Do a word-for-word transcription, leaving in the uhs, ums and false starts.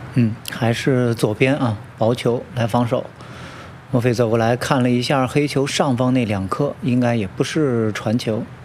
嗯，还是左边啊，薄球来防守。莫非走过来看了一下黑球上方那两颗，应该也不是传球。